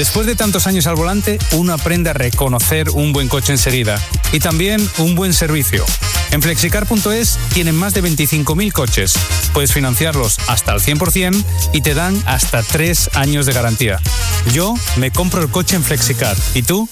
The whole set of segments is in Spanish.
Después de tantos años al volante, uno aprende a reconocer un buen coche enseguida y también un buen servicio. En Flexicar.es tienen más de 25.000 coches. Puedes financiarlos hasta al 100% y te dan hasta 3 años de garantía. Yo me compro el coche en Flexicar. ¿Y tú?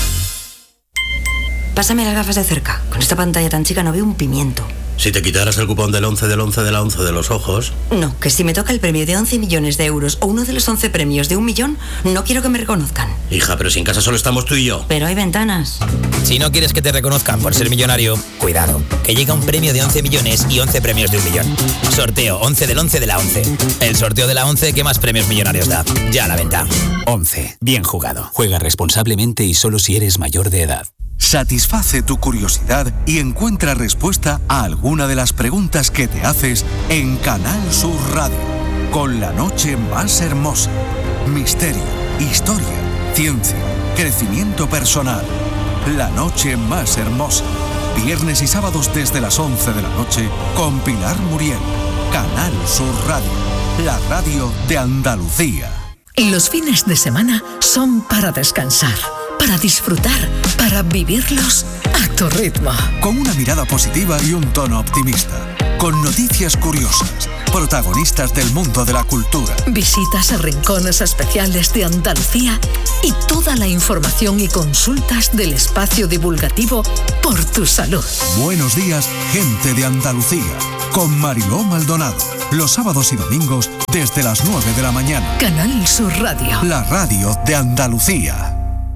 Pásame las gafas de cerca. Con esta pantalla tan chica no veo un pimiento. Si te quitaras el cupón del 11 del 11 de la 11 de los ojos... No, que si me toca el premio de 11 millones de euros o uno de los 11 premios de 1 millón, no quiero que me reconozcan. Hija, pero si en casa solo estamos tú y yo. Pero hay ventanas. Si no quieres que te reconozcan por ser millonario, cuidado, que llega un premio de 11 millones y 11 premios de 1 millón. Sorteo 11 del 11 de la 11. El sorteo de la 11 que más premios millonarios da. Ya a la venta. 11. Bien jugado. Juega responsablemente y solo si eres mayor de edad. Satisface tu curiosidad y encuentra respuesta a alguna de las preguntas que te haces en Canal Sur Radio. Con la noche más hermosa. Misterio, historia, ciencia, crecimiento personal. La noche más hermosa. Viernes y sábados desde las 11 de la noche con Pilar Muriel. Canal Sur Radio. La radio de Andalucía. Los fines de semana son para descansar, para disfrutar, para vivirlos a tu ritmo. Con una mirada positiva y un tono optimista. Con noticias curiosas, protagonistas del mundo de la cultura. Visitas a rincones especiales de Andalucía y toda la información y consultas del espacio divulgativo Por tu Salud. Buenos días, gente de Andalucía. Con Mariló Maldonado. Los sábados y domingos desde las 9 de la mañana. Canal Sur Radio. La radio de Andalucía.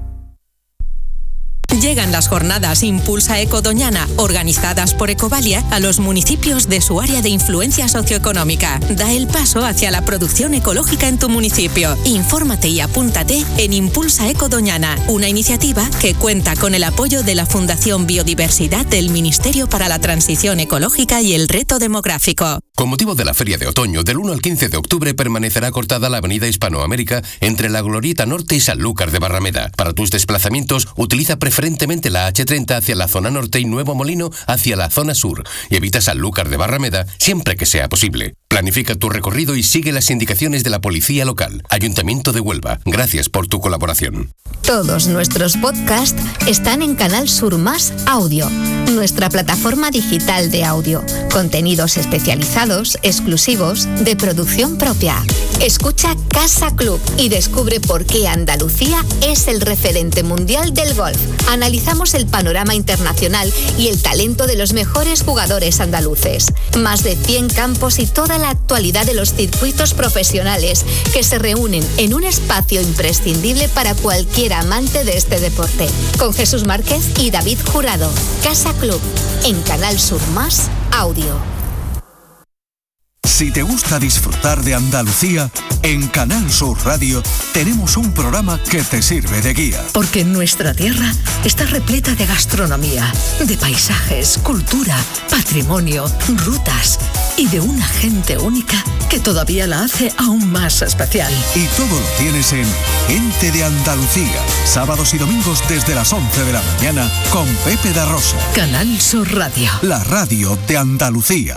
Llegan las jornadas Impulsa Eco Doñana, organizadas por Ecovalia, a los municipios de su área de influencia socioeconómica. Da el paso hacia la producción ecológica en tu municipio. Infórmate y apúntate en Impulsa Eco Doñana, una iniciativa que cuenta con el apoyo de la Fundación Biodiversidad del Ministerio para la Transición Ecológica y el Reto Demográfico. Con motivo de la Feria de Otoño, del 1 al 15 de octubre permanecerá cortada la avenida Hispanoamérica entre la Glorieta Norte y Sanlúcar de Barrameda. Para tus desplazamientos, utiliza preferentemente la H30 hacia la zona norte y Nuevo Molino hacia la zona sur y evita Sanlúcar de Barrameda siempre que sea posible. Planifica tu recorrido y sigue las indicaciones de la policía local. Ayuntamiento de Huelva, gracias por tu colaboración. Todos nuestros podcasts están en Canal Sur Más Audio, nuestra plataforma digital de audio. Contenidos especializados, exclusivos, de producción propia. Escucha Casa Club y descubre por qué Andalucía es el referente mundial del golf. Analizamos el panorama internacional y el talento de los mejores jugadores andaluces. Más de 100 campos y toda la actualidad de los circuitos profesionales que se reúnen en un espacio imprescindible para cualquier amante de este deporte. Con Jesús Márquez y David Jurado. Casa Club, en Canal Sur Más Audio. Si te gusta disfrutar de Andalucía, en Canal Sur Radio tenemos un programa que te sirve de guía. Porque nuestra tierra está repleta de gastronomía, de paisajes, cultura, patrimonio, rutas y de una gente única que todavía la hace aún más especial. Y todo lo tienes en Gente de Andalucía, sábados y domingos desde las 11 de la mañana con Pepe da Rosa. Canal Sur Radio. La radio de Andalucía.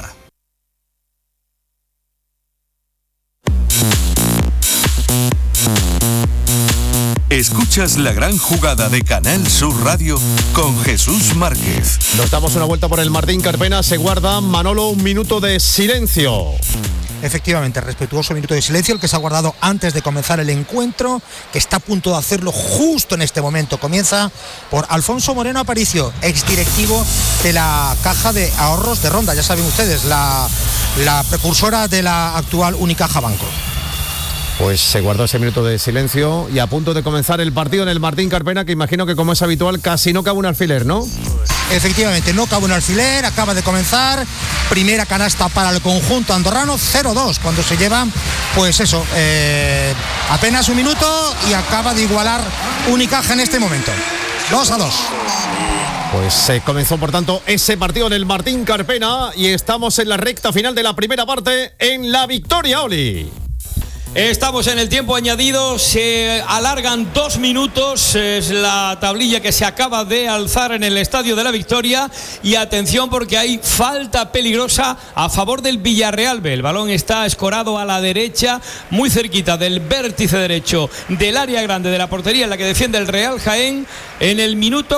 Escuchas la gran jugada de Canal Sur Radio con Jesús Márquez. Nos damos una vuelta por el Martín Carpena. Se guarda, Manolo, un minuto de silencio. Efectivamente, respetuoso minuto de silencio, el que se ha guardado antes de comenzar el encuentro, que está a punto de hacerlo justo en este momento. Comienza por Alfonso Moreno Aparicio, exdirectivo de la Caja de Ahorros de Ronda. Ya saben ustedes, la precursora de la actual Unicaja Banco. Pues se guardó ese minuto de silencio y a punto de comenzar el partido en el Martín Carpena, que imagino que como es habitual casi no cabe un alfiler, ¿no? Efectivamente, no cabe un alfiler, acaba de comenzar, primera canasta para el conjunto andorrano, 0-2, cuando se lleva, pues eso, apenas un minuto y acaba de igualar Unicaja en este momento, 2-2. Pues se comenzó, por tanto, ese partido en el Martín Carpena y estamos en la recta final de la primera parte en la victoria, Oli. Estamos en el tiempo añadido, se alargan 2 minutos, es la tablilla que se acaba de alzar en el Estadio de la Victoria y atención porque hay falta peligrosa a favor del Villarreal B. El balón está escorado a la derecha, muy cerquita del vértice derecho del área grande de la portería en la que defiende el Real Jaén en el minuto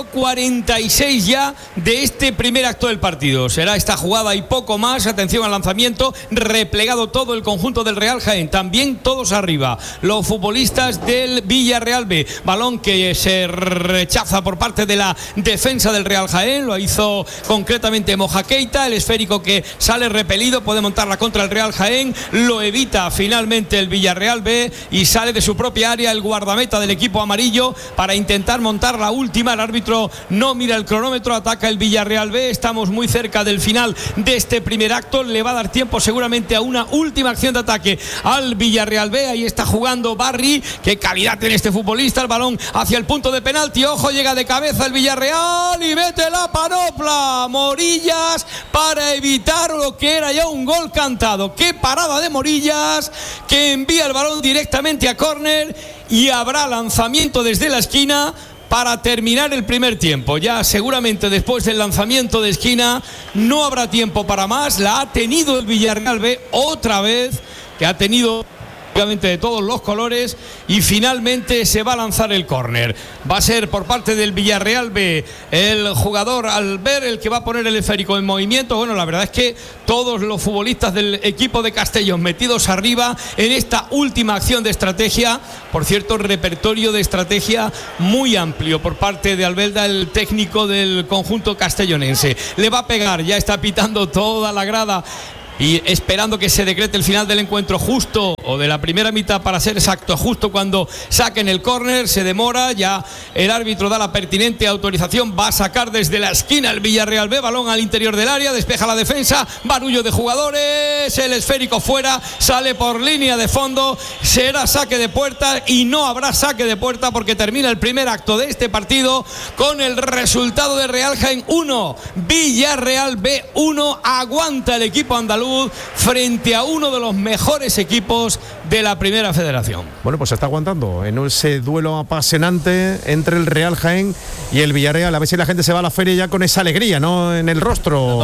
46 ya de este primer acto del partido. Será esta jugada y poco más, atención al lanzamiento, replegado todo el conjunto del Real Jaén, también todos arriba, los futbolistas del Villarreal B. Balón que se rechaza por parte de la defensa del Real Jaén, lo hizo concretamente Moja Keita, el esférico que sale repelido, puede montarla contra el Real Jaén, lo evita finalmente el Villarreal B y sale de su propia área el guardameta del equipo amarillo para intentar montar la última. El árbitro no mira el cronómetro, ataca el Villarreal B, estamos muy cerca del final de este primer acto, le va a dar tiempo seguramente a una última acción de ataque al Villarreal B. Ahí está jugando Barry, qué calidad tiene este futbolista, el balón hacia el punto de penalti, ojo, llega de cabeza el Villarreal y mete la panopla Morillas para evitar lo que era ya un gol cantado. Qué parada de Morillas, que envía el balón directamente a córner y habrá lanzamiento desde la esquina para terminar el primer tiempo. Ya seguramente después del lanzamiento de esquina no habrá tiempo para más. La ha tenido el Villarreal B otra vez, que ha tenido de todos los colores, y finalmente se va a lanzar el córner. Va a ser por parte del Villarreal B el jugador Albert el que va a poner el esférico en movimiento. Bueno, la verdad es que todos los futbolistas del equipo de Castellón metidos arriba en esta última acción de estrategia. Por cierto, repertorio de estrategia muy amplio por parte de Albelda, el técnico del conjunto castellonense. Le va a pegar, ya está pitando toda la grada y esperando que se decrete el final del encuentro justo, o de la primera mitad para ser exacto, justo cuando saquen el córner. Se demora, ya el árbitro da la pertinente autorización, va a sacar desde la esquina el Villarreal B, balón al interior del área, despeja la defensa, barullo de jugadores, el esférico fuera, sale por línea de fondo, será saque de puerta y no habrá saque de puerta porque termina el primer acto de este partido con el resultado de Real Jaén 1, Villarreal B 1, aguanta el equipo andaluz frente a uno de los mejores equipos de la Primera Federación. Bueno, pues se está aguantando en ese duelo apasionante entre el Real Jaén y el Villarreal. A ver si la gente se va a la feria ya con esa alegría, ¿no? En el rostro.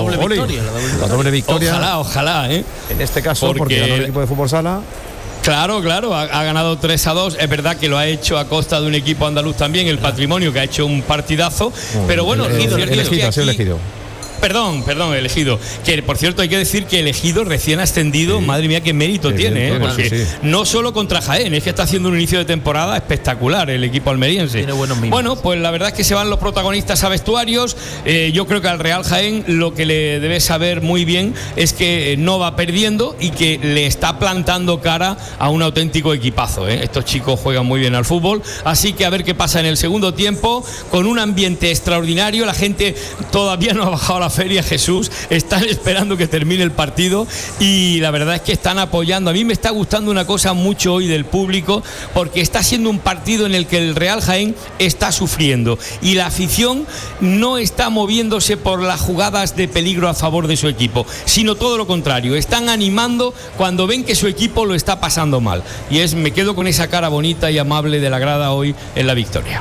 La doble victoria. Ojalá, ¿eh? En este caso, porque ganó el equipo de fútbol sala. Claro, ha ganado 3-2. Es verdad que lo ha hecho a costa de un equipo andaluz también, el Patrimonio, que ha hecho un partidazo. Pero bueno, elegido. Perdón, Elegido. Que por cierto hay que decir que Elegido recién ascendido, sí. Madre mía, qué mérito tiene, porque no solo contra Jaén, es que está haciendo un inicio de temporada espectacular el equipo almeriense. Tiene buenos mimos. Bueno, pues la verdad es que se van los protagonistas a vestuarios. Yo creo que al Real Jaén lo que le debe saber muy bien es que no va perdiendo y que le está plantando cara a un auténtico equipazo. Estos chicos juegan muy bien al fútbol, así que a ver qué pasa en el segundo tiempo, con un ambiente extraordinario. La gente todavía no ha bajado la feria, Jesús, están esperando que termine el partido y la verdad es que están apoyando. A mí me está gustando una cosa mucho hoy del público, porque está siendo un partido en el que el Real Jaén está sufriendo y la afición no está moviéndose por las jugadas de peligro a favor de su equipo, sino todo lo contrario, están animando cuando ven que su equipo lo está pasando mal, y me quedo con esa cara bonita y amable de la grada hoy en la victoria.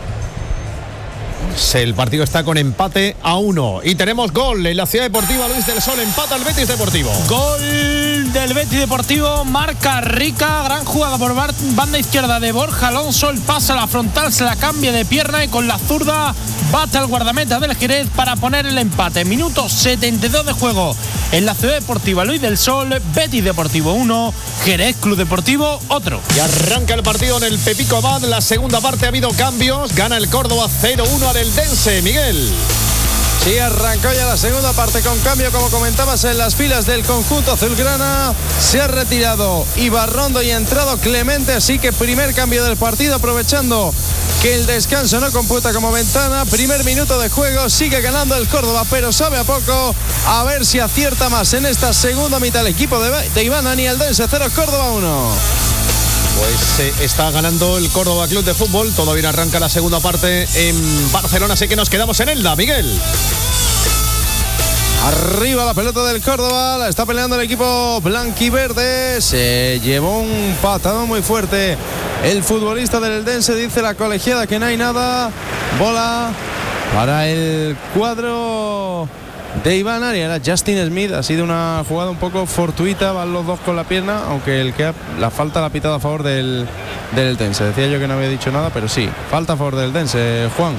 El partido está con empate a 1 y tenemos gol en la Ciudad Deportiva Luis del Sol, empata el Betis Deportivo. Gol del Betis Deportivo, marca Rica, gran jugada por banda izquierda de Borja Alonso, el pase a la frontal, se la cambia de pierna y con la zurda bate al guardameta del Jerez para poner el empate. Minuto 72 de juego en la Ciudad Deportiva Luis del Sol, Betis Deportivo 1, Jerez Club Deportivo otro. Y arranca el partido en el Pepico Abad, la segunda parte ha habido cambios, gana el Córdoba 0-1 al Eldense, Miguel. Sí, arrancó ya la segunda parte con cambio, como comentabas, en las filas del conjunto azulgrana. Se ha retirado Ibarrondo y ha entrado Clemente, así que primer cambio del partido, aprovechando que el descanso no computa como ventana. Primer minuto de juego, sigue ganando el Córdoba, pero sabe a poco. A ver si acierta más en esta segunda mitad el equipo de Iván Anieldense. 0, Córdoba 1. Pues está ganando el Córdoba Club de Fútbol. Todavía arranca la segunda parte en Barcelona, así que nos quedamos en Elda, Miguel. Arriba la pelota del Córdoba, la está peleando el equipo blanquiverde. Se llevó un patadón muy fuerte el futbolista del Eldense, dice la colegiada que no hay nada. Bola para el cuadro de Iván Arias. Era Justin Smith. Ha sido una jugada un poco fortuita, van los dos con la pierna, aunque la falta la ha pitado a favor del Eldense. Decía yo que no había dicho nada, pero sí, falta a favor del Eldense, Juan.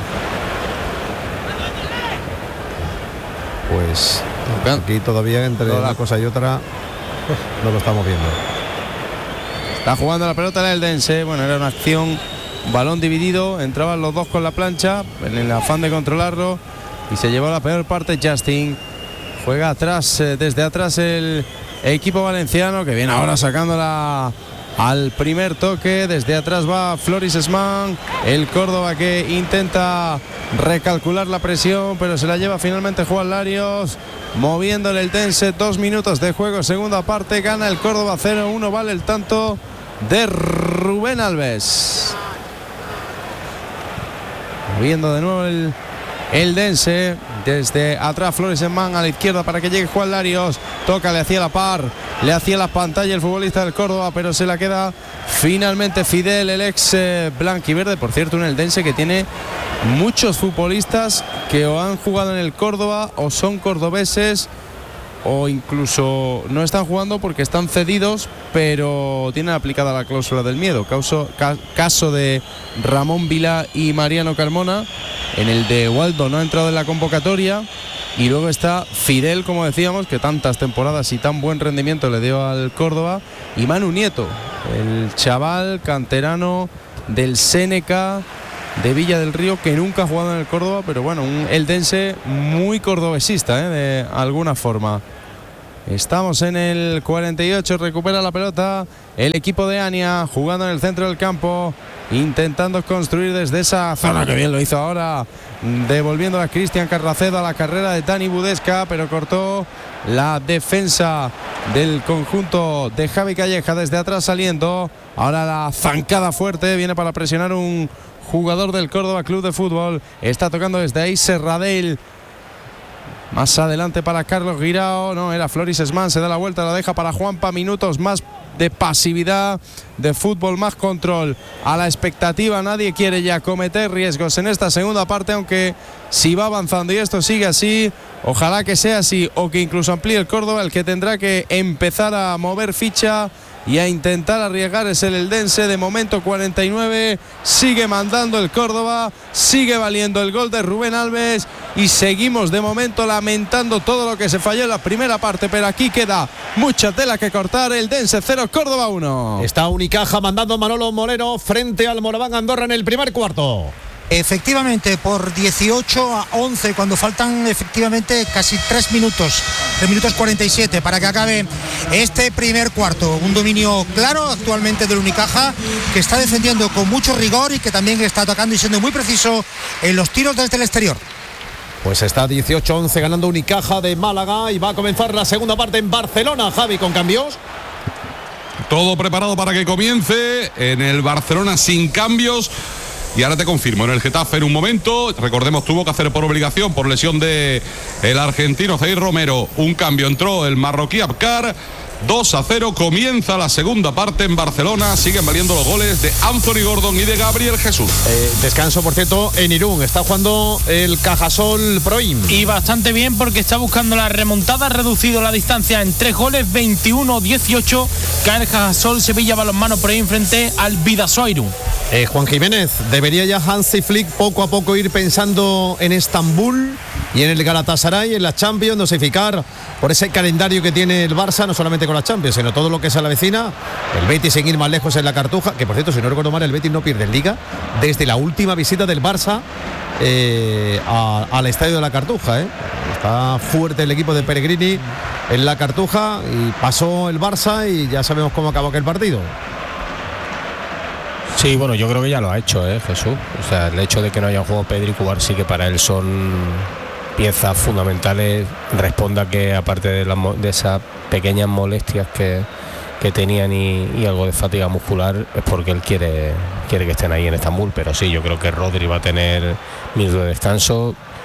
Pues aquí todavía entre una cosa y otra no lo estamos viendo. Está jugando la pelota el Eldense. Bueno, era una acción, balón dividido, entraban los dos con la plancha en el afán de controlarlo y se llevó la peor parte Justin. Juega atrás, desde atrás el equipo valenciano, que viene ahora sacándola al primer toque. Desde atrás va Floris Esman, el Córdoba, que intenta recalcular la presión, pero se la lleva finalmente Juan Larios, moviéndole el Eldense. 2 minutos de juego, segunda parte, gana el Córdoba 0-1, vale el tanto de Rubén Alves. Moviendo de nuevo el Eldense, desde atrás Floris Esman a la izquierda para que llegue Juan Larios, toca, le hacía la par, le hacía la pantalla el futbolista del Córdoba, pero se la queda finalmente Fidel, el ex blanquiverde. Por cierto, un Eldense que tiene muchos futbolistas que o han jugado en el Córdoba o son cordobeses, o incluso no están jugando porque están cedidos, pero tienen aplicada la cláusula del miedo. Caso de Ramón Vila y Mariano Carmona. En el de Waldo no ha entrado en la convocatoria. Y luego está Fidel, como decíamos, que tantas temporadas y tan buen rendimiento le dio al Córdoba. Y Manu Nieto, el chaval canterano del Seneca de Villa del Río, que nunca ha jugado en el Córdoba, pero bueno, un eldense muy cordobesista, de alguna forma. Estamos en el 48, recupera la pelota el equipo de Ania, jugando en el centro del campo, intentando construir desde esa zona, que bien lo hizo ahora, devolviendo a Cristian Carracedo a la carrera de Dani Budesca, pero cortó la defensa del conjunto de Javi Calleja desde atrás saliendo. Ahora la zancada fuerte viene para presionar un jugador del Córdoba Club de Fútbol. Está tocando desde ahí Serradell. Más adelante para Carlos Guirao. No, era Floris Esman. Se da la vuelta, la deja para Juanpa. Minutos más de pasividad, de fútbol, más control. A la expectativa, nadie quiere ya cometer riesgos en esta segunda parte, aunque si va avanzando y esto sigue así, ojalá que sea así, o que incluso amplíe el Córdoba. El que tendrá que empezar a mover ficha y a intentar arriesgar es el eldense. De momento 49, sigue mandando el Córdoba, sigue valiendo el gol de Rubén Alves y seguimos de momento lamentando todo lo que se falló en la primera parte, pero aquí queda mucha tela que cortar. Eldense 0, Córdoba 1. Está Unicaja mandando Manolo Molero frente al Moraván Andorra en el primer cuarto. Efectivamente, por 18-11, cuando faltan efectivamente casi 3 minutos 47 para que acabe este primer cuarto. Un dominio claro actualmente del Unicaja, que está defendiendo con mucho rigor y que también está atacando y siendo muy preciso en los tiros desde el exterior. Pues está 18-11 ganando Unicaja de Málaga y va a comenzar la segunda parte en Barcelona, Javi, con cambios. Todo preparado para que comience en el Barcelona sin cambios. Y ahora te confirmo, en el Getafe en un momento, recordemos, tuvo que hacer por obligación, por lesión de el argentino Zaire Romero, un cambio, entró el marroquí Abkar. 2-0, comienza la segunda parte en Barcelona. Siguen valiendo los goles de Anthony Gordon y de Gabriel Jesús. Descanso, por cierto, en Irún. Está jugando el Cajasol Proim. Y bastante bien, porque está buscando la remontada. Ha reducido la distancia en 3 goles, 21-18. Cae el Cajasol Sevilla Balonmano Proim frente al Vidasoa Irún. Juan Jiménez, ¿debería ya Hansi Flick poco a poco ir pensando en Estambul y en el Galatasaray, en la Champions, dosificar por ese calendario que tiene el Barça, no solamente con la Champions, sino todo lo que es a la vecina? El Betis sin ir más lejos en la Cartuja, que por cierto, si no recuerdo mal, el Betis no pierde en Liga desde la última visita del Barça al estadio de la Cartuja. Está fuerte el equipo de Pellegrini en la Cartuja y pasó el Barça y ya sabemos cómo acabó aquel partido. Sí, bueno, yo creo que ya lo ha hecho, Jesús. O sea, el hecho de que no haya jugado Pedri y Cubar sí que para él son piezas fundamentales. Responda que aparte de esas pequeñas molestias que tenían y algo de fatiga muscular, es porque él quiere que estén ahí en Estambul. Pero sí, yo creo que Rodri va a tener minutos de descanso.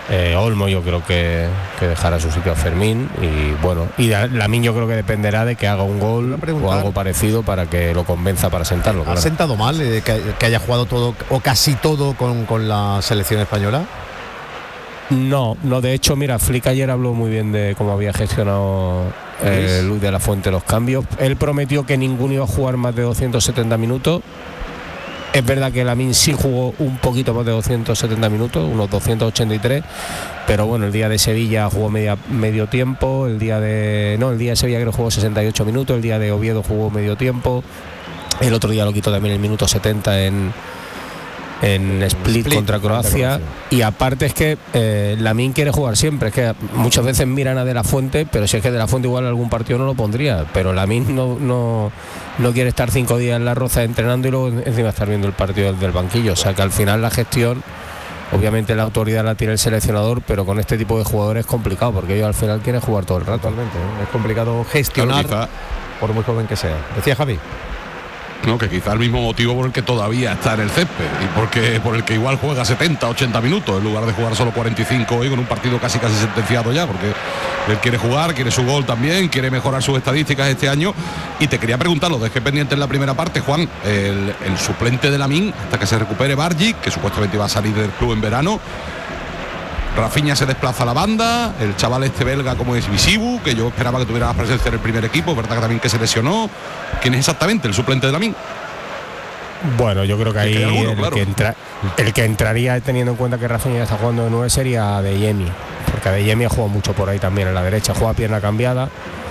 Olmo yo creo que dejará su sitio a Fermín y bueno, y Lamine yo creo que dependerá de que haga un gol o algo parecido para que lo convenza para sentarlo. ¿Ha sentado mal que haya jugado todo o casi todo con la selección española? No, de hecho, mira, Flick ayer habló muy bien de cómo había gestionado Luis de la Fuente los cambios. Él prometió que ninguno iba a jugar más de 270 minutos. Es verdad que Lamine sí jugó un poquito más de 270 minutos, unos 283, pero bueno, el día de Sevilla jugó medio tiempo, el día de Sevilla creo que jugó 68 minutos, el día de Oviedo jugó medio tiempo, el otro día lo quitó también el minuto 70 en Split contra Croacia. Y aparte es que Lamine quiere jugar siempre, es que muchas veces miran a De La Fuente, pero si es que De La Fuente igual algún partido no lo pondría, pero Lamine no quiere estar 5 días en La Roza entrenando y luego encima estar viendo el partido desde el banquillo. O sea que al final la gestión, obviamente la autoridad la tiene el seleccionador, pero con este tipo de jugadores es complicado porque ellos al final quieren jugar todo el rato. Totalmente, es complicado gestionar, por muy joven que sea. Decía Javi. No, que quizá el mismo motivo por el que todavía está en el césped y por el que igual juega 70, 80 minutos en lugar de jugar solo 45 hoy con un partido casi sentenciado ya, porque él quiere jugar, quiere su gol también, quiere mejorar sus estadísticas este año. Y te quería preguntar, lo dejé pendiente en la primera parte, Juan, el suplente de Lamine hasta que se recupere Bargic, que supuestamente va a salir del club en verano. Rafinha se desplaza a la banda, el chaval este belga como es Visibu, que yo esperaba que tuviera más presencia en el primer equipo, verdad que también que se lesionó. ¿Quién es exactamente el suplente de Lamine? Bueno, yo creo que ahí el que entraría, teniendo en cuenta que Rafinha ya está jugando de 9, sería Adeyemi, porque Adeyemi ha jugado mucho por ahí también en la derecha, juega pierna cambiada,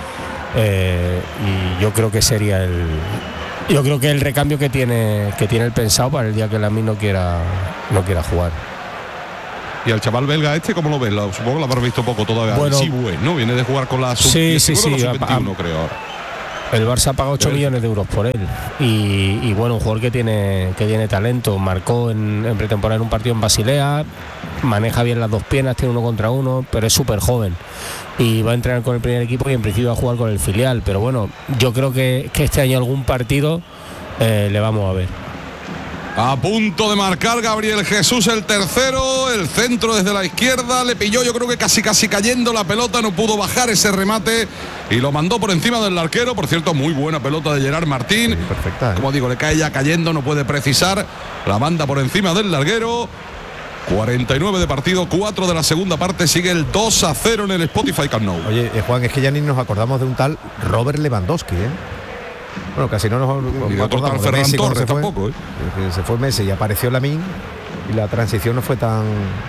y yo creo que sería el recambio que tiene el pensado para el día que Lamine no quiera jugar. Y al chaval belga este, ¿cómo lo ves? Supongo que lo habrás visto poco todavía. Bueno, ¿no? Viene de jugar con la sub-19 sub-21, creo ahora. El Barça paga 8 millones de euros por él. Y bueno, un jugador que tiene talento. Marcó en pretemporada en un partido en Basilea, maneja bien las dos piernas, tiene 1 contra 1, pero es súper joven. Y va a entrenar con el primer equipo y en principio va a jugar con el filial. Pero bueno, yo creo que este año algún partido le vamos a ver. A punto de marcar Gabriel Jesús el tercero, el centro desde la izquierda, le pilló yo creo que casi cayendo la pelota, no pudo bajar ese remate y lo mandó por encima del arquero. Por cierto, muy buena pelota de Gerard Martín, sí, perfecta, como digo, le cae ya cayendo, no puede precisar, la manda por encima del larguero. 49 de partido, 4 de la segunda parte, sigue el 2-0 en el Spotify Camp Nou. Oye, Juan, es que ya ni nos acordamos de un tal Robert Lewandowski, Bueno, casi no nos acordamos de Messi cuando se fue. Tampoco, se fue Messi y apareció Lamine y la transición no fue tan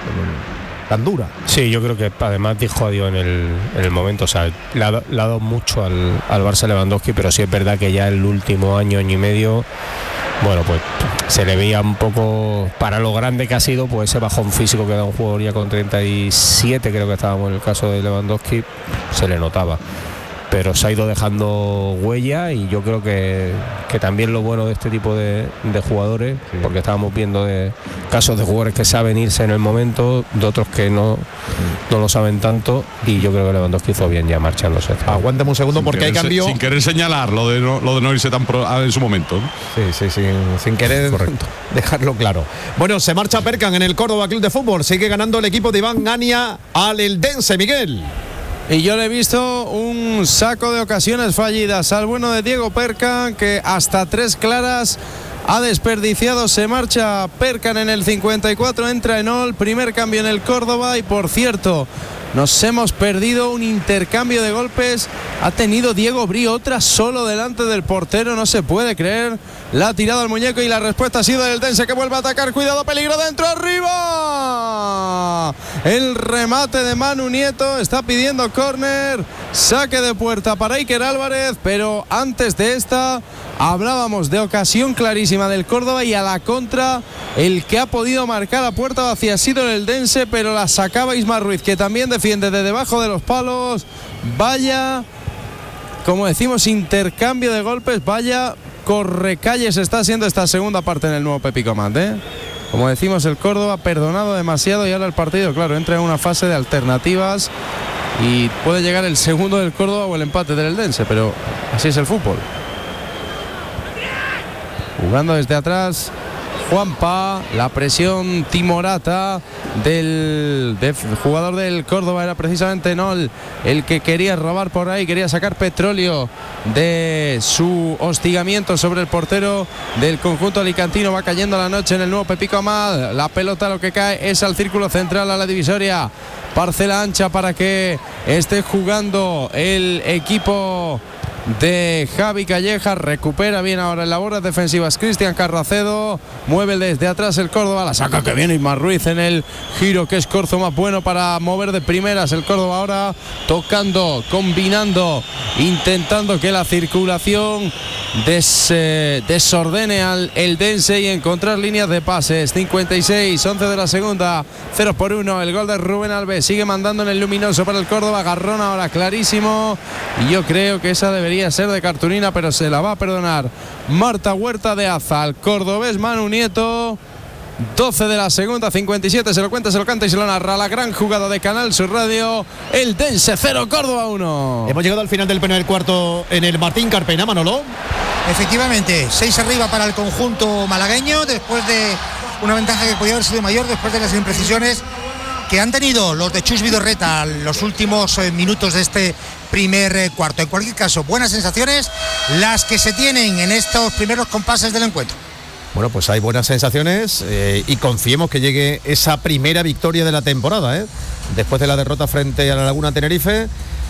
dura. Sí, yo creo que además dijo adiós en el momento. O sea, le ha dado mucho al Barça Lewandowski, pero sí es verdad que ya el último año y medio, bueno, pues se le veía un poco, para lo grande que ha sido, pues ese bajón físico que da un jugador ya con 37, creo que estábamos en el caso de Lewandowski, se le notaba. Pero se ha ido dejando huella y yo creo que también lo bueno de este tipo de jugadores, sí, porque estábamos viendo de casos de jugadores que saben irse en el momento, de otros que no lo saben tanto, y yo creo que Lewandowski hizo bien ya marchándose. Aguántame un segundo porque hay cambio. Sin querer señalar lo de no irse tan en su momento, ¿no? Sí, sin querer dejarlo claro. Bueno, se marcha Perkan en el Córdoba Club de Fútbol, sigue ganando el equipo de Iván Ania al Eldense, Miguel. Y yo le he visto un saco de ocasiones fallidas al bueno de Diego Perkan, que hasta 3 claras ha desperdiciado. Se marcha Perkan en el 54, entra Enol, primer cambio en el Córdoba. Y por cierto, nos hemos perdido un intercambio de golpes. Ha tenido Diego Brío otra solo delante del portero, no se puede creer. La ha tirado al muñeco y la respuesta ha sido del Eldense, que vuelve a atacar. Cuidado, peligro dentro, arriba. El remate de Manu Nieto, está pidiendo córner, saque de puerta para Iker Álvarez. Pero antes de esta hablábamos de ocasión clarísima del Córdoba, y a la contra el que ha podido marcar a puerta vacía ha sido el Eldense, pero la sacaba Isma Ruiz, que también defiende de debajo de los palos. Vaya, como decimos, intercambio de golpes, vaya correcalles está haciendo esta segunda parte en el nuevo Pepi Comat, Como decimos, el Córdoba ha perdonado demasiado y ahora el partido, claro, entra en una fase de alternativas y puede llegar el segundo del Córdoba o el empate del Eldense, pero así es el fútbol. Jugando desde atrás Juanpa, la presión timorata del jugador del Córdoba era precisamente Nol el que quería robar por ahí, quería sacar petróleo de su hostigamiento sobre el portero del conjunto alicantino. Va cayendo la noche en el nuevo Pepico Amat, la pelota lo que cae es al círculo central, a la divisoria, parcela ancha para que esté jugando el equipo de Javi Calleja. Recupera bien ahora en labores defensivas Cristian Carracedo, mueve desde atrás el Córdoba, la saca que viene Ismar Ruiz en el giro, que escorzo más bueno para mover de primeras el Córdoba, ahora tocando, combinando, intentando que la circulación desordene al Eldense y encontrar líneas de pases. 56-11 de la segunda, 0-1, el gol de Rubén Alves, sigue mandando en el luminoso para el Córdoba, agarrón ahora clarísimo, y yo creo que esa debería ser de cartulina, pero se la va a perdonar Marta Huerta de Aza al cordobés Manu Nieto. 12 de la segunda, 57, se lo cuenta, se lo canta y se lo narra la gran jugada de Canal Sur Radio. Eldense 0, Córdoba 1. Hemos llegado al final del primer cuarto en el Martín Carpena, Manolo. Efectivamente, 6 arriba para el conjunto malagueño, después de una ventaja que podía haber sido mayor, después de las imprecisiones que han tenido los de Chus Vidorreta los últimos minutos de este primer cuarto. En cualquier caso, buenas sensaciones las que se tienen en estos primeros compases del encuentro. Bueno, pues hay buenas sensaciones y confiemos que llegue esa primera victoria de la temporada, después de la derrota frente a la Laguna Tenerife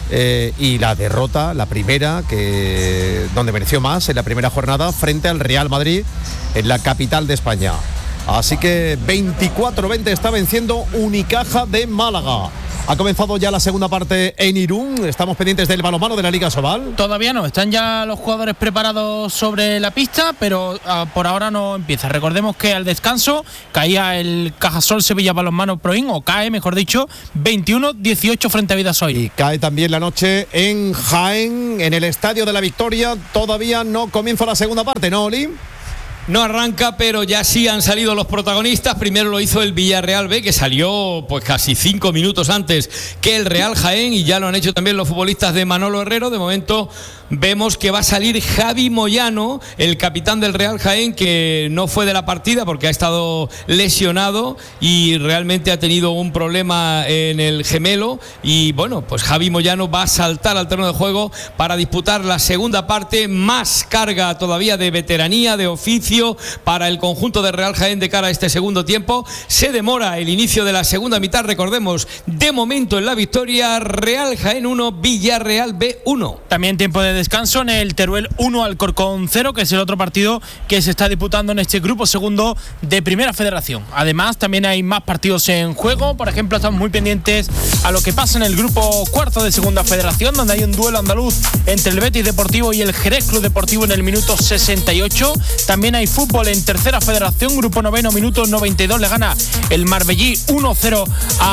y la derrota, la primera, donde mereció más en la primera jornada frente al Real Madrid en la capital de España. Así que 24-20 está venciendo Unicaja de Málaga. Ha comenzado ya la segunda parte en Irún. Estamos pendientes del balonmano de la Liga Sobal. Todavía no, están ya los jugadores preparados sobre la pista, pero por ahora no empieza. Recordemos que al descanso caía el Cajasol Sevilla Balonmano Proin, o cae, mejor dicho, 21-18 frente a Vidasoy. Y cae también la noche en Jaén, en el Estadio de la Victoria. Todavía no comienza la segunda parte, ¿no, Oli? No arranca, pero ya sí han salido los protagonistas. Primero lo hizo el Villarreal B, que salió pues casi 5 minutos antes que el Real Jaén, y ya lo han hecho también los futbolistas de Manolo Herrero. De momento vemos que va a salir Javi Moyano, el capitán del Real Jaén, que no fue de la partida porque ha estado lesionado y realmente ha tenido un problema en el gemelo, y bueno, pues Javi Moyano va a saltar al terreno de juego para disputar la segunda parte. Más carga todavía de veteranía, de oficio para el conjunto de Real Jaén de cara a este segundo tiempo. Se demora el inicio de la segunda mitad, recordemos, de momento en la victoria, Real Jaén 1, Villarreal B 1. También tiempo de descanso en el Teruel 1, Alcorcón 0, que es el otro partido que se está disputando en este grupo segundo de Primera Federación. Además, también hay más partidos en juego. Por ejemplo, estamos muy pendientes a lo que pasa en el grupo cuarto de Segunda Federación, donde hay un duelo andaluz entre el Betis Deportivo y el Jerez Club Deportivo en el minuto 68. También hay fútbol en Tercera Federación, grupo noveno, minuto 92, le gana el Marbellí 1-0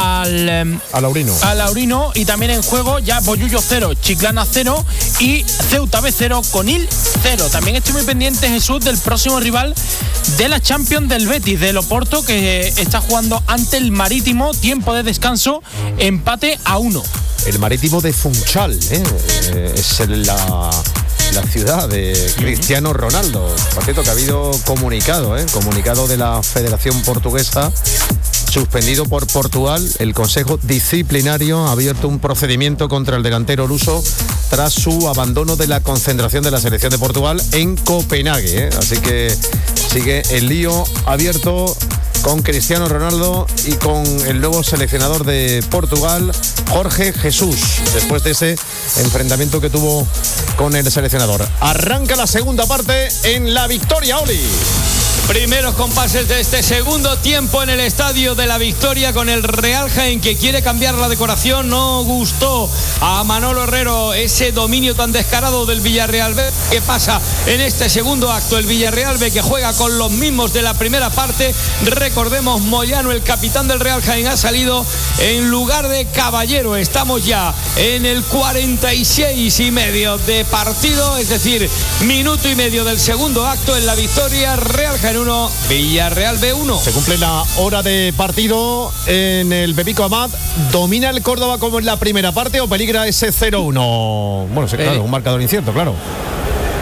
al Laurino, y también en juego ya Bollullo 0, Chiclana 0 y Ceuta B 0, Conil 0. También estoy muy pendiente, Jesús, del próximo rival de la Champions del Betis, del Oporto, que está jugando ante el Marítimo. Tiempo de descanso, empate a 1. El Marítimo de Funchal, es la ciudad de Cristiano Ronaldo. Por cierto, que ha habido comunicado de la Federación Portuguesa, suspendido por Portugal. El Consejo Disciplinario ha abierto un procedimiento contra el delantero luso tras su abandono de la concentración de la selección de Portugal en Copenhague. Así que sigue el lío abierto con Cristiano Ronaldo y con el nuevo seleccionador de Portugal, Jorge Jesús, después de ese enfrentamiento que tuvo con el seleccionador. Arranca la segunda parte en La Victoria, Oli. Primeros compases de este segundo tiempo en el Estadio de la Victoria, con el Real Jaén, que quiere cambiar la decoración. No gustó a Manolo Herrero ese dominio tan descarado del Villarreal B. ¿Qué pasa en este segundo acto? El Villarreal B, que juega con los mismos de la primera parte. Recordemos, Moyano, el capitán del Real Jaén, ha salido en lugar de Caballero. Estamos ya en el 46,5 de partido, es decir, minuto y medio del segundo acto en la Victoria. Real Jaén 1, Villarreal B 1. Se cumple la hora de partido en el Pepico Amat. ¿Domina el Córdoba como en la primera parte o peligra ese 0-1? Bueno, sí, claro, un marcador incierto, claro.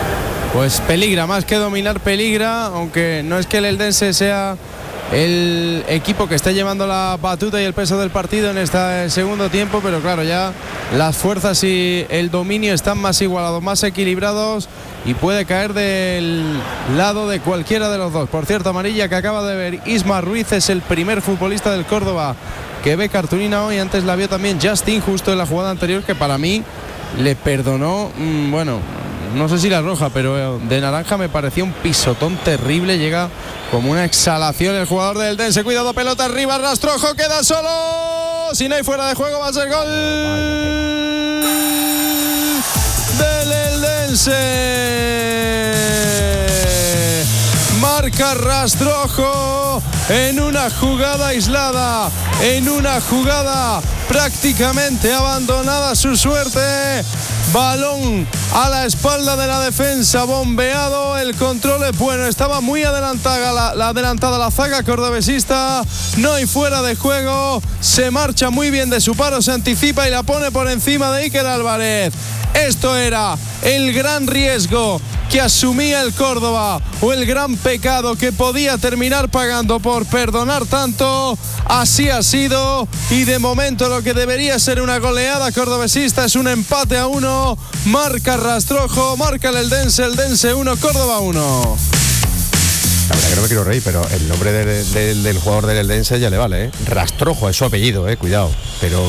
pues peligra, más que dominar peligra, aunque no es que el Eldense sea el equipo que está llevando la batuta y el peso del partido en este segundo tiempo, pero claro, ya las fuerzas y el dominio están más igualados, más equilibrados y puede caer del lado de cualquiera de los dos. Por cierto, amarilla que acaba de ver Isma Ruiz, es el primer futbolista del Córdoba que ve cartulina hoy. Antes la vio también Justin justo en la jugada anterior, que para mí le perdonó, bueno, no sé si la roja, pero de naranja me parecía un pisotón terrible. Llega como una exhalación el jugador del Eldense. Cuidado, pelota arriba, Rastrojo queda solo. Si no hay fuera de juego va a ser gol del Eldense. Marca Rastrojo en una jugada aislada, en una jugada prácticamente abandonada su suerte. Balón a la espalda de la defensa, bombeado, el control es bueno, estaba muy adelantada la zaga cordobesista, no hay fuera de juego, se marcha muy bien de su paro, se anticipa y la pone por encima de Iker Álvarez. Esto era el gran riesgo que asumía el Córdoba, o el gran pecado que podía terminar pagando por perdonar tanto. Así ha sido, y de momento lo que debería ser una goleada cordobesista es un empate a 1. Marca Rastrojo, marca el Eldense 1, Córdoba 1. La verdad que no me quiero reír, pero el nombre del jugador del Eldense ya le vale, ¿eh? Rastrojo es su apellido, cuidado, pero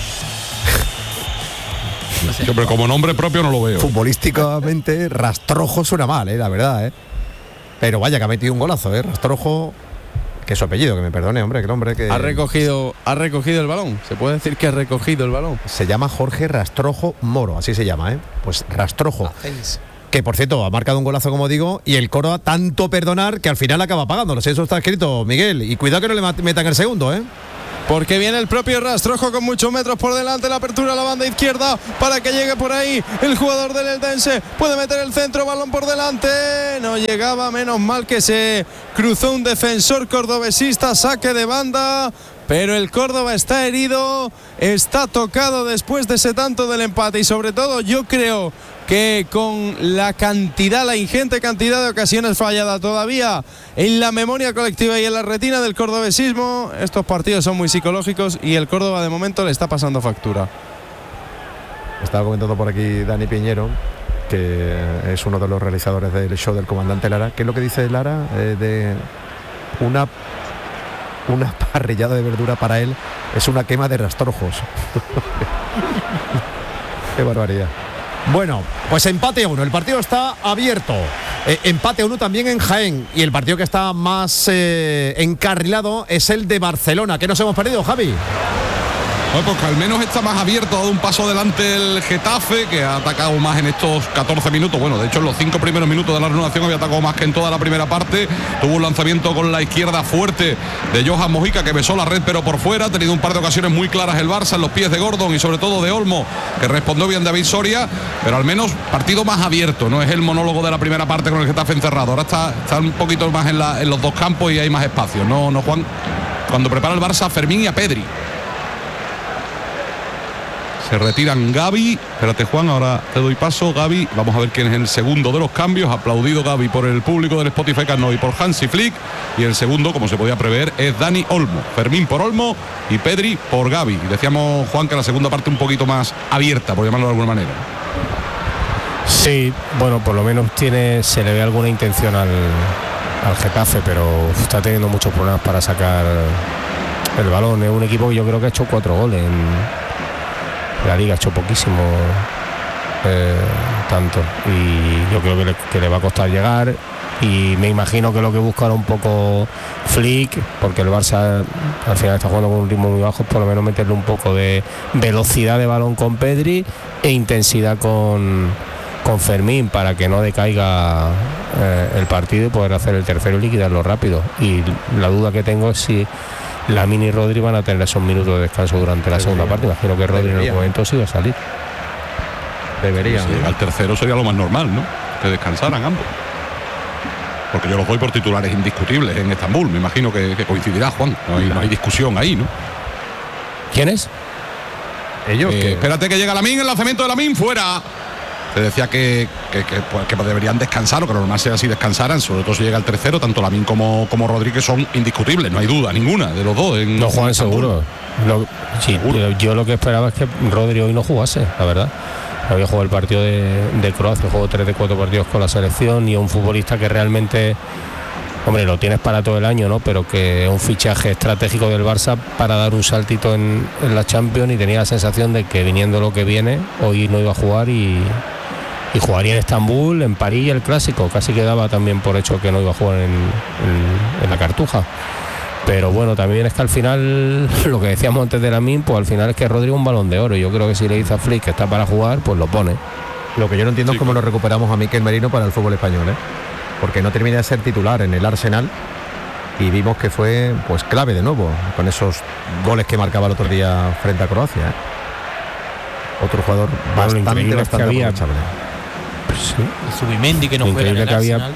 pero como nombre propio no lo veo. Futbolísticamente Rastrojo suena mal, la verdad, pero vaya que ha metido un golazo, Rastrojo, que es su apellido, que me perdone, hombre, que el hombre que ha recogido el balón. Se puede decir que ha recogido el balón. Se llama Jorge Rastrojo Moro, así se llama, pues Rastrojo, que por cierto ha marcado un golazo, como digo, y el Córdoba tanto perdonar que al final acaba pagándolo. Eso está escrito, Miguel, y cuidado que no le metan el segundo, porque viene el propio Rastrojo con muchos metros por delante, la apertura a la banda izquierda para que llegue por ahí el jugador del Eldense, puede meter el centro, balón por delante, no llegaba, menos mal que se cruzó un defensor cordobesista, saque de banda, pero el Córdoba está herido, está tocado después de ese tanto del empate, y sobre todo yo creo que con la ingente cantidad de ocasiones falladas todavía en la memoria colectiva y en la retina del cordobesismo, estos partidos son muy psicológicos y el Córdoba de momento le está pasando factura. Estaba comentando por aquí Dani Piñero, que es uno de los realizadores del show del comandante Lara. ¿Qué es lo que dice Lara? De una parrillada de verdura para él es una quema de rastrojos. Qué barbaridad. Bueno, pues empate a 1, el partido está abierto, empate a 1 también en Jaén, y el partido que está más encarrilado es el de Barcelona. ¿Qué nos hemos perdido, Javi? Bueno, pues al menos está más abierto, ha dado un paso adelante el Getafe, que ha atacado más en estos 14 minutos. Bueno, de hecho en los 5 primeros minutos de la renovación había atacado más que en toda la primera parte. Tuvo un lanzamiento con la izquierda fuerte de Johan Mojica, que besó la red pero por fuera. Ha tenido un par de ocasiones muy claras el Barça en los pies de Gordon y sobre todo de Olmo, que respondió bien David Soria, pero al menos partido más abierto. No es el monólogo de la primera parte con el Getafe encerrado. Ahora está un poquito más en los dos campos y hay más espacio. No, Juan, cuando prepara el Barça a Fermín y a Pedri. Se retiran Gavi, espérate Juan, ahora te doy paso, Gavi, vamos a ver quién es el segundo de los cambios, aplaudido Gavi por el público del Spotify Camp y por Hansi Flick, y el segundo, como se podía prever, es Dani Olmo, Fermín por Olmo y Pedri por Gavi. Y decíamos, Juan, que la segunda parte un poquito más abierta, por llamarlo de alguna manera. Sí, bueno, por lo menos se le ve alguna intención al Getafe, pero está teniendo muchos problemas para sacar el balón. Es un equipo que yo creo que ha hecho 4 goles en la liga, ha hecho poquísimo tanto, y yo creo que le va a costar llegar, y me imagino que lo que busca era un poco Flick, porque el Barça al final está jugando con un ritmo muy bajo, por lo menos meterle un poco de velocidad de balón con Pedri e intensidad con Fermín, para que no decaiga el partido y poder hacer el tercero y liquidarlo rápido. Y la duda que tengo es si Lamine y Rodri van a tener esos minutos de descanso durante la segunda parte. Imagino que Rodri en el momento sí va a salir. Debería. Si llega al tercero sería lo más normal, ¿no? Que descansaran ambos. Porque yo los doy por titulares indiscutibles en Estambul. Me imagino que coincidirá, Juan. No hay discusión ahí, ¿no? ¿Quién es? Ellos. Espérate que llega Lamine, el lanzamiento de Lamine, fuera. te decía que deberían descansar, o que lo normal sea así descansaran, sobre todo si llega el tercero, tanto Lamine como Rodri, son indiscutibles, no hay duda ninguna de los dos. No juegan seguro. Yo lo que esperaba es que Rodri hoy no jugase, la verdad. Había jugado el partido de Croacia, jugó 3 de 4 partidos con la selección, y un futbolista que realmente, hombre, lo tienes para todo el año, ¿no? Pero que es un fichaje estratégico del Barça para dar un saltito en la Champions, y tenía la sensación de que viniendo lo que viene, hoy no iba a jugar y jugaría en Estambul, en París, el clásico. Casi quedaba también por hecho que no iba a jugar en la Cartuja. Pero bueno, también es que al final, lo que decíamos antes de Lamine, pues al final es que Rodri es un Balón de Oro. Yo creo que si le dice a Flick que está para jugar, pues lo pone. Lo que yo no entiendo es cómo nos recuperamos a Mikel Merino para el fútbol español, ¿eh? Porque no termina de ser titular en el Arsenal, y vimos que fue pues clave de nuevo con esos goles que marcaba el otro día frente a Croacia, ¿eh? Otro jugador bastante aprovechable. Sí. Zubimendi, que no juega en el Arsenal.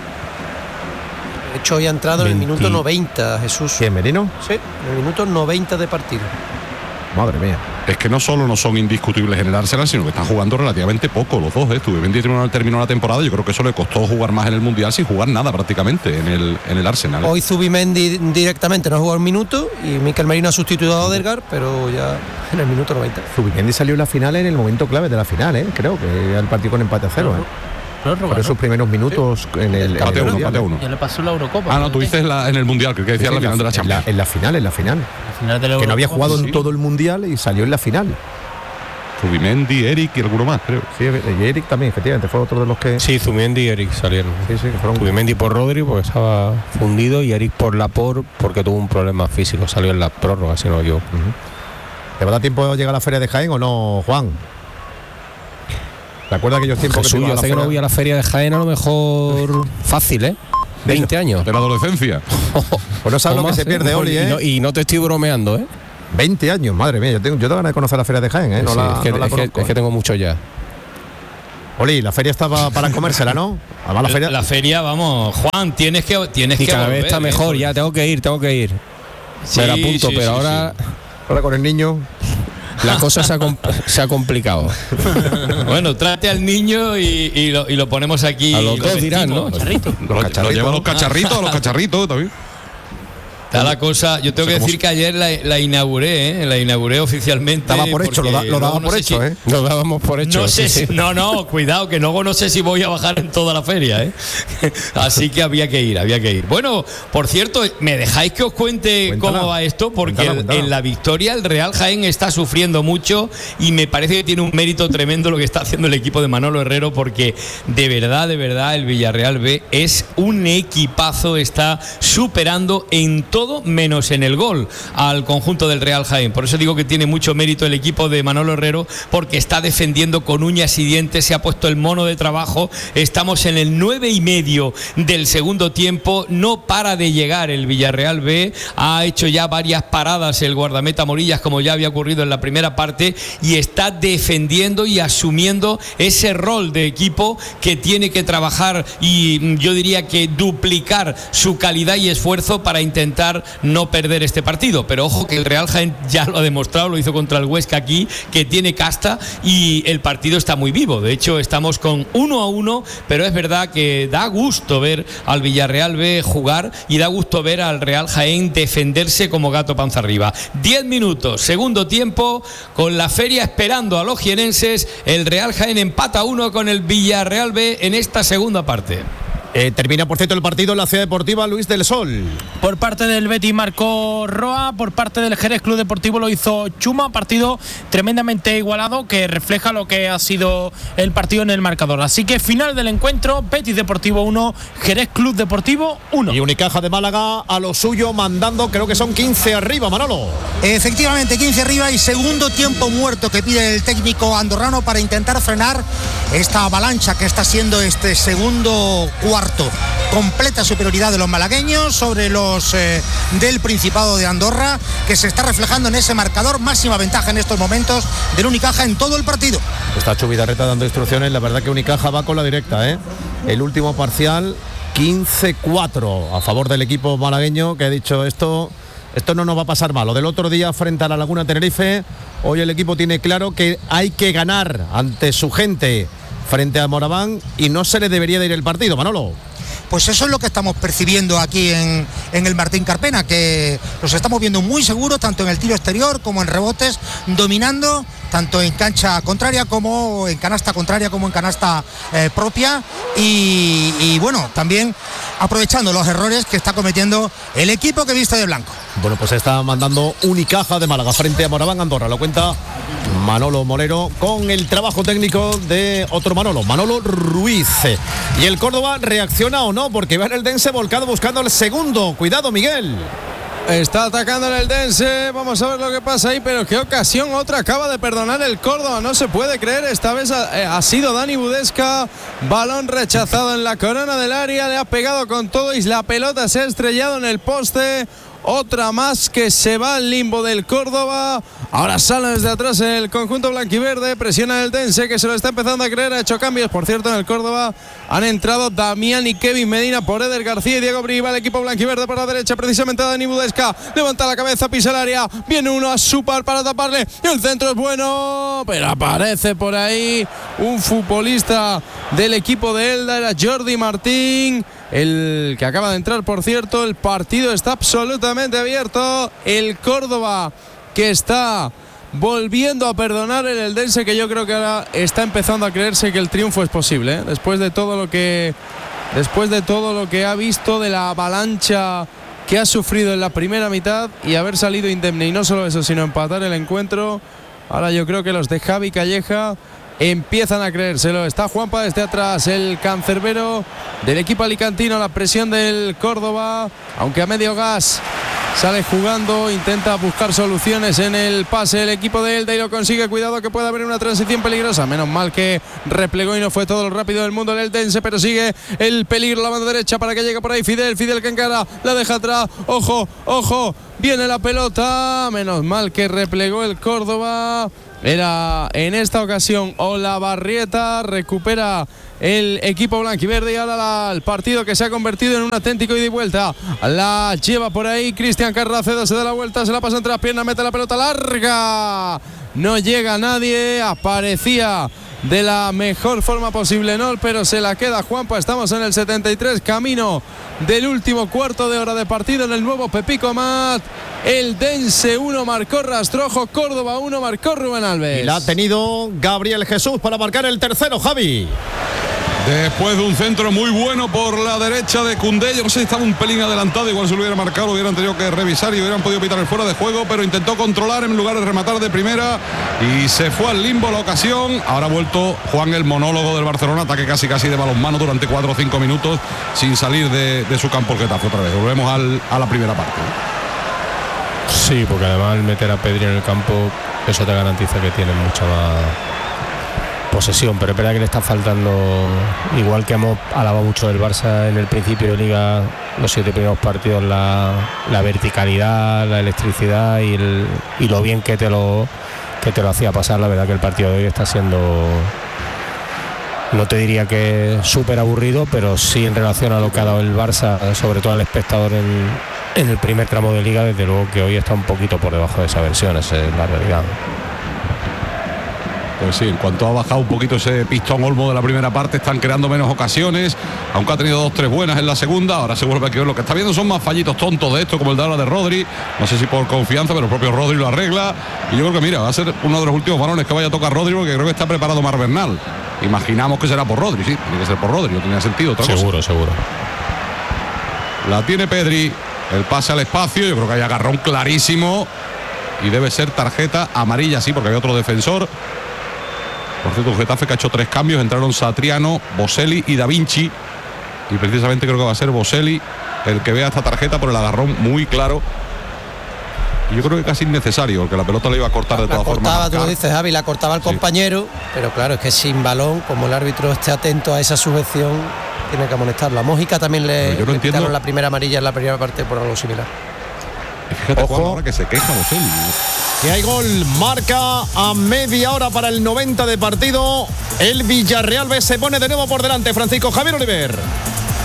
De hecho, hoy ha entrado en el minuto 90, Jesús. ¿Quién, Merino? Sí, en el minuto 90 de partido. Madre mía. Es que no solo no son indiscutibles en el Arsenal, sino que están jugando relativamente poco los dos. Zubimendi terminó la temporada, yo creo que eso le costó jugar más en el Mundial sin jugar nada prácticamente en el Arsenal. Hoy Zubimendi directamente no ha jugado un minuto, y Mikel Merino ha sustituido a Odegaard, pero ya en el minuto 90. Zubimendi salió en la final, en el momento clave de la final, creo que el partido con empate a 0. Por esos primeros minutos en el empate 1. Ya le pasó la Eurocopa. No, tú dices en el Mundial, que decías la final de la Champions. En la final. Que no había jugado en todo el Mundial y salió en la final. Zubimendi, Eric y alguno más, creo. Sí, y Eric también, efectivamente, fue otro de los que... Sí, Zubimendi y Eric salieron. Sí, que fueron... Zubimendi por Rodri, porque estaba fundido, y Eric por Laporte, porque tuvo un problema físico, salió en la prórroga, si no yo. ¿Te va a dar tiempo de llegar a la Feria de Jaén o no, Juan? ¿Te acuerdas aquellos tiempos Jesús, yo hace que no voy a la Feria de Jaén, a lo mejor fácil, 20 años. De la adolescencia. Pues no sabes lo que se pierde, Oli, Y no te estoy bromeando, 20 años, madre mía. Yo tengo ganas de conocer la Feria de Jaén, es que tengo mucho ya. Oli, la feria estaba para comérsela, ¿no? Además, la feria, vamos, Juan, tienes que y cada vez está mejor, ya tengo que ir. Sí, me la apunto, pero ahora con el niño... La cosa se ha complicado. Bueno, trate al niño y lo ponemos aquí. A los dos dirán, ¿no? Los cacharritos también. Está la cosa, yo tengo que decir que ayer la inauguré oficialmente. Estaba por hecho, lo daba por hecho, Lo dábamos por hecho. No sé no, cuidado, que luego no sé si voy a bajar en toda la feria, Así que había que ir. Bueno, por cierto, ¿me dejáis que os cuente cómo va esto? Porque en la victoria el Real Jaén está sufriendo mucho, y me parece que tiene un mérito tremendo lo que está haciendo el equipo de Manolo Herrero, porque de verdad, el Villarreal B es un equipazo, está superando en todo menos en el gol al conjunto del Real Jaén. Por eso digo que tiene mucho mérito el equipo de Manolo Herrero, porque está defendiendo con uñas y dientes, se ha puesto el mono de trabajo. Estamos en el 9:30 del segundo tiempo, no para de llegar el Villarreal B, ha hecho ya varias paradas el guardameta Morillas, como ya había ocurrido en la primera parte, y está defendiendo y asumiendo ese rol de equipo que tiene que trabajar, y yo diría que duplicar su calidad y esfuerzo para intentar no perder este partido. Pero ojo que el Real Jaén ya lo ha demostrado, lo hizo contra el Huesca aquí, que tiene casta, y el partido está muy vivo. De hecho, estamos con 1-1, pero es verdad que da gusto ver al Villarreal B jugar, y da gusto ver al Real Jaén defenderse como gato panza arriba. 10 minutos, segundo tiempo, con la feria esperando a los jienenses. El Real Jaén empata 1 con el Villarreal B en esta segunda parte. Termina, por cierto, el partido en la Ciudad Deportiva Luis del Sol. Por parte del Betis marcó Roa, por parte del Jerez Club Deportivo lo hizo Chuma. Partido tremendamente igualado, que refleja lo que ha sido el partido en el marcador. Así que final del encuentro, Betis Deportivo 1, Jerez Club Deportivo 1. Y Unicaja de Málaga a lo suyo, mandando, creo que son 15 arriba, Manolo. Efectivamente, 15 arriba, y segundo tiempo muerto que pide el técnico andorrano para intentar frenar esta avalancha que está siendo este segundo cuarto. Completa superioridad de los malagueños sobre los del Principado de Andorra, que se está reflejando en ese marcador. Máxima ventaja en estos momentos del Unicaja en todo el partido. Está Chubidarreta dando instrucciones. La verdad que Unicaja va con la directa, El último parcial 15-4 a favor del equipo malagueño, que ha dicho esto no nos va a pasar mal. Lo del otro día frente a la Laguna Tenerife, hoy el equipo tiene claro que hay que ganar ante su gente frente a Moraván y no se le debería de ir el partido, Manolo. Pues eso es lo que estamos percibiendo aquí en el Martín Carpena, que los estamos viendo muy seguros, tanto en el tiro exterior como en rebotes, dominando tanto en cancha contraria como en canasta contraria como en canasta propia y bueno, también aprovechando los errores que está cometiendo el equipo que viste de blanco. Bueno, pues está mandando Unicaja de Málaga frente a Moraván Andorra, lo cuenta Manolo Molero con el trabajo técnico de otro Manolo Ruiz. ¿Y el Córdoba reacciona o no? Porque va en el Dense volcado buscando el segundo. Cuidado, Miguel. Está atacando en el Dense, vamos a ver lo que pasa ahí, pero qué ocasión otra acaba de perdonar el Córdoba, no se puede creer, esta vez ha sido Dani Budesca, balón rechazado en la corona del área, le ha pegado con todo y la pelota se ha estrellado en el poste. Otra más que se va al limbo del Córdoba. Ahora sale desde atrás el conjunto blanquiverde. Presiona el Dense, que se lo está empezando a creer. Ha hecho cambios, por cierto, en el Córdoba. Han entrado Damián y Kevin Medina por Eder García y Diego Briva. El equipo blanquiverde por la derecha, precisamente a Dani Budesca. Levanta la cabeza, pisa el área. Viene uno a su par para taparle. El centro es bueno, pero aparece por ahí un futbolista del equipo de Elda. Era Jordi Martín, el que acaba de entrar, por cierto. El partido está absolutamente abierto. El Córdoba que está volviendo a perdonar el Eldense, que yo creo que ahora está empezando a creerse que el triunfo es posible, ¿eh? Después de todo lo que ha visto, de la avalancha que ha sufrido en la primera mitad y haber salido indemne, y no solo eso, sino empatar el encuentro. Ahora yo creo que los de Javi Calleja empiezan a creérselo. Está Juanpa desde atrás, el cancerbero del equipo alicantino. La presión del Córdoba, aunque a medio gas, sale jugando, intenta buscar soluciones en el pase el equipo de Elda y lo consigue. Cuidado que puede haber una transición peligrosa, menos mal que replegó y no fue todo lo rápido del mundo el Eldense, pero sigue el peligro, la banda derecha para que llegue por ahí Fidel que encara, la deja atrás, ojo, viene la pelota, menos mal que replegó el Córdoba. Era en esta ocasión Olavarrieta, recupera el equipo blanquiverde y ahora el partido que se ha convertido en un auténtico ida y vuelta. La lleva por ahí Cristian Carracedo, se da la vuelta, se la pasa entre las piernas, mete la pelota larga. No llega nadie, aparecía de la mejor forma posible Nol, pero se la queda Juanpa. Estamos en el 73, camino del último cuarto de hora de partido en el nuevo Pepico Mat. El Dense 1 marcó Rastrojo, Córdoba 1 marcó Rubén Alves. Y la ha tenido Gabriel Jesús para marcar el tercero, Javi. Después de un centro muy bueno por la derecha de Koundé, yo no sé si estaba un pelín adelantado, igual se lo hubiera marcado, lo hubieran tenido que revisar y hubieran podido pitar el fuera de juego, pero intentó controlar en lugar de rematar de primera y se fue al limbo la ocasión. Ahora ha vuelto Juan, el monólogo del Barcelona, ataque casi de balonmano durante 4 o 5 minutos sin salir de su campo el Getafe otra vez. Volvemos a la primera parte. Sí, porque además al meter a Pedri en el campo, eso te garantiza que tienen mucha más posesión, pero es verdad que le está faltando, igual que hemos alabado mucho del Barça en el principio de Liga, los 7 primeros partidos, la verticalidad, la electricidad y lo bien que te lo hacía pasar. La verdad que el partido de hoy está siendo, no te diría que súper aburrido, pero sí en relación a lo que ha dado el Barça, sobre todo al espectador en el primer tramo de Liga, desde luego que hoy está un poquito por debajo de esa versión, esa es la realidad. Pues sí, en cuanto ha bajado un poquito ese pistón Olmo de la primera parte, están creando menos ocasiones, aunque ha tenido 2-3 buenas en la segunda. Ahora se vuelve a creer, lo que está viendo son más fallitos tontos de esto, como el de ahora de Rodri, no sé si por confianza, pero el propio Rodri lo arregla, y yo creo que mira, va a ser uno de los últimos balones que vaya a tocar Rodri, porque creo que está preparado Mar Bernal. Imaginamos que será por Rodri, sí, tiene que ser por Rodri, no tenía sentido otra cosa. Seguro. La tiene Pedri, el pase al espacio, yo creo que hay agarrón clarísimo y debe ser tarjeta amarilla, sí, porque hay otro defensor. Por cierto, un Getafe que ha hecho 3 cambios, entraron Satriano, Boselli y Da Vinci, y precisamente creo que va a ser Boselli el que vea esta tarjeta por el agarrón muy claro. Y yo creo que casi innecesario, porque la pelota le iba a cortar de todas formas. Tú lo dices, Javi, la cortaba el compañero, pero claro, es que sin balón, como el árbitro esté atento a esa sujeción, tiene que amonestarlo. A Mójica también le quitaron la primera amarilla en la primera parte por algo similar. Y fíjate, Juan, ahora que se queja Boselli. Que hay gol, marca a media hora para el 90 de partido. El Villarreal B se pone de nuevo por delante. Francisco Javier Oliver.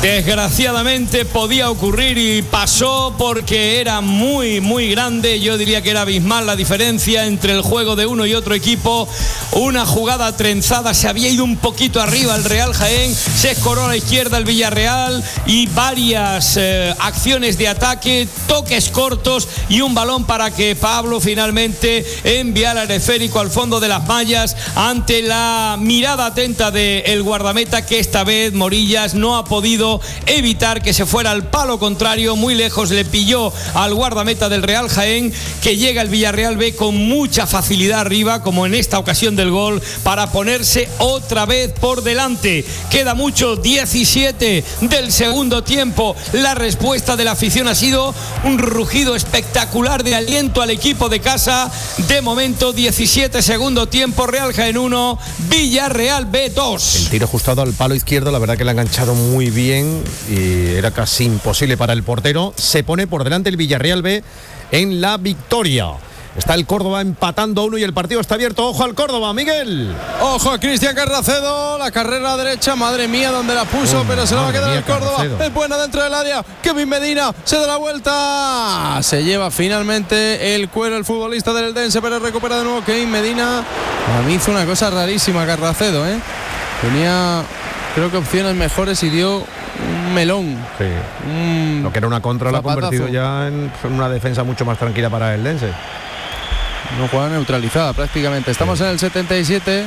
Desgraciadamente podía ocurrir y pasó porque era muy, muy grande. Yo diría que era abismal la diferencia entre el juego de uno y otro equipo. Una jugada trenzada, se había ido un poquito arriba el Real Jaén, se escoró a la izquierda el Villarreal y varias acciones de ataque, toques cortos y un balón para que Pablo finalmente enviara el esférico al fondo de las mallas ante la mirada atenta del guardameta, que esta vez Morillas no ha podido evitar que se fuera al palo contrario. Muy lejos le pilló al guardameta del Real Jaén, que llega el Villarreal B con mucha facilidad arriba, como en esta ocasión del gol, para ponerse otra vez por delante. Queda mucho, 17 del segundo tiempo. La respuesta de la afición ha sido un rugido espectacular de aliento al equipo de casa. De momento 17 segundo tiempo, Real Jaén 1, Villarreal B 2. El tiro ajustado al palo izquierdo, la verdad que le ha enganchado muy bien y era casi imposible para el portero. Se pone por delante el Villarreal B en la victoria. Está el Córdoba empatando a 1 y el partido está abierto. Ojo al Córdoba, Miguel. Ojo a Cristian Carracedo, la carrera derecha, madre mía, donde la puso, pero se la va a quedar el Córdoba. Carracedo. Es buena dentro del área. Kevin Medina se da la vuelta. Se lleva finalmente el cuero el futbolista del Eldense, pero recupera de nuevo Kevin Medina. A mí hizo una cosa rarísima Carracedo, Tenía, creo que opciones mejores y dio un melón. Sí. Lo que era una contra lo ha convertido ya en una defensa mucho más tranquila para el Eldense. Una jugada neutralizada prácticamente. Estamos en el 77.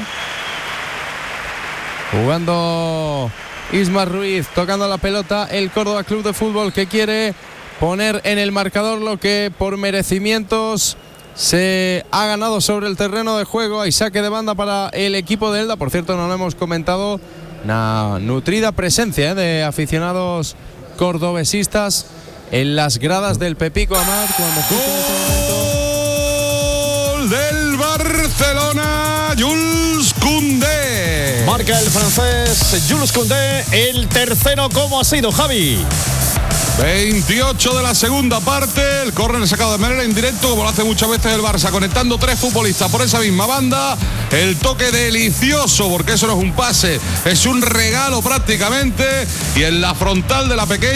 Jugando Ismar Ruiz, tocando la pelota el Córdoba Club de Fútbol, que quiere poner en el marcador lo que por merecimientos se ha ganado sobre el terreno de juego. Hay saque de banda para el equipo de Elda. Por cierto, no lo hemos comentado, una nutrida presencia de aficionados cordobesistas en las gradas del Pepico Amat cuando del Barcelona, Jules Koundé. Marca el francés Jules Koundé, el tercero. ¿Cómo ha sido, Javi? 28 de la segunda parte, el córner sacado de manera indirecta, como lo hace muchas veces el Barça, conectando 3 futbolistas por esa misma banda. El toque delicioso, porque eso no es un pase, es un regalo prácticamente, y en la frontal de la pequeña